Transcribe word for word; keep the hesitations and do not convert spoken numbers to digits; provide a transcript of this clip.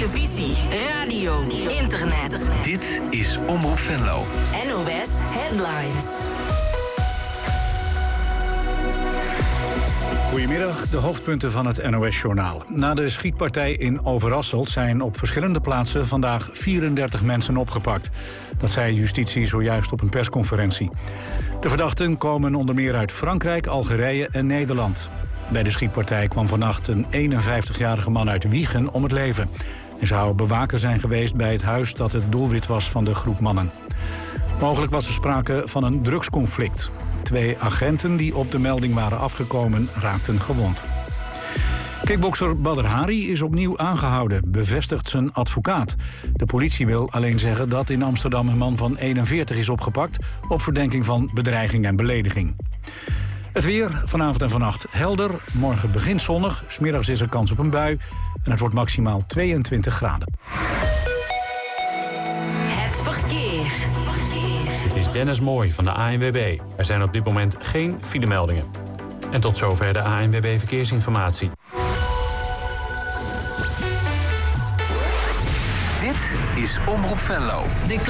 televisie, radio, internet. Dit is Omroep Venlo. N O S Headlines. Goedemiddag, de hoofdpunten van het N O S-journaal. Na de schietpartij in Overasselt zijn op verschillende plaatsen vandaag vierendertig mensen opgepakt. Dat zei justitie zojuist op een persconferentie. De verdachten komen onder meer uit Frankrijk, Algerije en Nederland. Bij de schietpartij kwam vannacht een eenenvijftigjarige man uit Wijchen om het leven. Hij zou bewaker zijn geweest bij het huis dat het doelwit was van de groep mannen. Mogelijk was er sprake van een drugsconflict. Twee agenten die op de melding waren afgekomen raakten gewond. Kickbokser Badr Hari is opnieuw aangehouden, bevestigt zijn advocaat. De politie wil alleen zeggen dat in Amsterdam een man van eenenveertig is opgepakt op verdenking van bedreiging en belediging. Het weer, vanavond en vannacht helder. Morgen begint zonnig, 's middags is er kans op een bui. En het wordt maximaal tweeëntwintig graden. Het verkeer. Dit is Dennis Mooij van de A N W B. Er zijn op dit moment geen filemeldingen. En tot zover de A N W B Verkeersinformatie. Dit is Omroep Venlo. De